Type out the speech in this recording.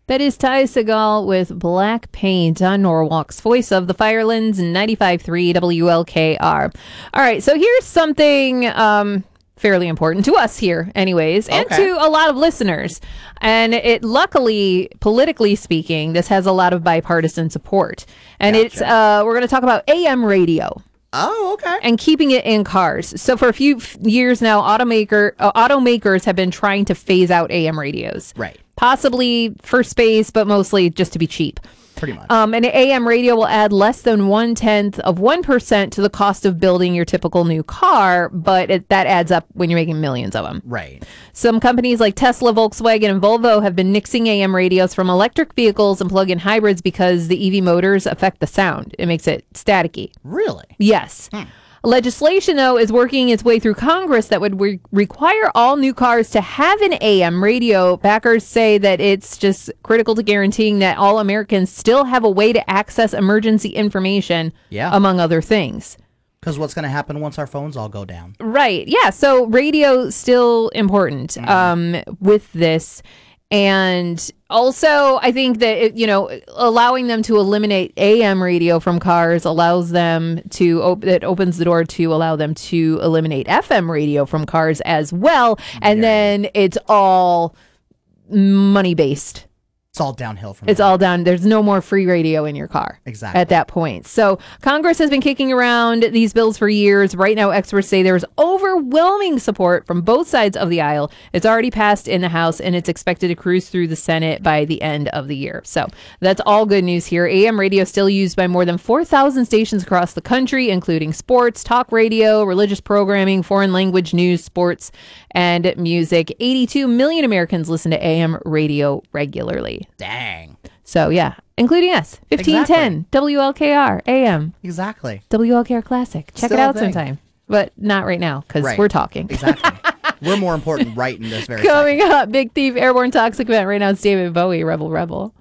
That is Ty Segall with Black Paint on Norwalk's Voice of the Firelands 95.3 WLKR. All right, so here's something fairly important to us here anyways, and to a lot of listeners. And it, luckily, politically speaking, this has a lot of bipartisan support. And it's we're going to talk about AM radio. Oh, okay. And keeping it in cars. So for a few years now, automakers have been trying to phase out AM radios. Right. Possibly for space, but mostly just to be cheap. Pretty much. An AM radio will add less than 0.1% to the cost of building your typical new car, but that adds up when you're making millions of them. Right. Some companies like Tesla, Volkswagen, and Volvo have been nixing AM radios from electric vehicles and plug-in hybrids because the EV motors affect the sound. It makes it staticky. Really? Yes. Legislation, though, is working its way through Congress that would require all new cars to have an AM radio. Backers say that it's just critical to guaranteeing that all Americans still have a way to access emergency information, among other things. Because what's going to happen once our phones all go down? Right. Yeah. So radio still important with this. And also, I think that, allowing them to eliminate AM radio from cars allows them to, it opens the door to allow them to eliminate FM radio from cars as well. And then it's all money-based. It's all downhill from It's all down. There's no more free radio in your car. Exactly. At that point. So Congress has been kicking around these bills for years. Right now, experts say there's overwhelming support from both sides of the aisle. It's already passed in the House, and it's expected to cruise through the Senate by the end of the year. So that's all good news here. AM radio is still used by more than 4,000 stations across the country, including sports, talk radio, religious programming, foreign language news, sports, and music. 82 million Americans listen to AM radio regularly. Dang. So, yeah, including us. 1510 WLKR AM. Exactly. WLKR Classic. Check Still it out a thing. sometime. But not right now, because we're talking. Exactly. We're more important right in this very Coming second. up, Big Thief Airborne Toxic event. Right now, it's David Bowie, Rebel Rebel.